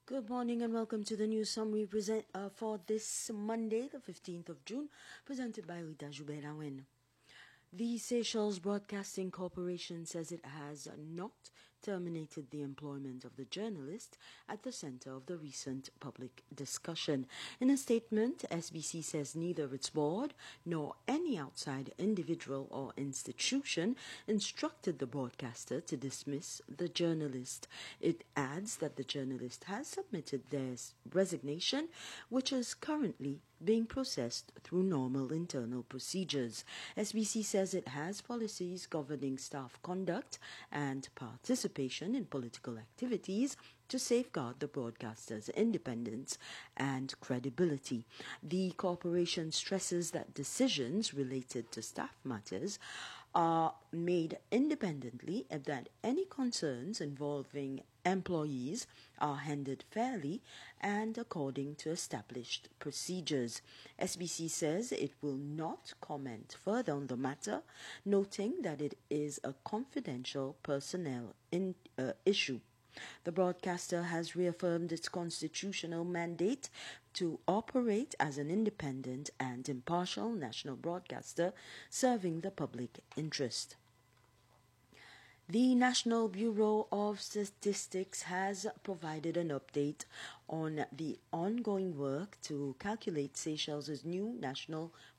Good morning and welcome to the news summary for this Monday, the 15th of June, presented by Rita Joubert-Lawin. The Seychelles Broadcasting Corporation says it has not terminated the employment of the journalist at the center of the recent public discussion. In a statement, SBC says neither its board nor any outside individual or institution instructed the broadcaster to dismiss the journalist. It adds that the journalist has submitted their resignation, which is currently being processed through normal internal procedures. SBC says it has policies governing staff conduct and participation in political activities to safeguard the broadcaster's independence and credibility. The corporation stresses that decisions related to staff matters are made independently and that any concerns involving employees are handled fairly and according to established procedures. SBC says it will not comment further on the matter, noting that it is a confidential personnel issue. The broadcaster has reaffirmed its constitutional mandate to operate as an independent and impartial national broadcaster serving the public interest. The National Bureau of Statistics has provided an update on the ongoing work to calculate Seychelles' new national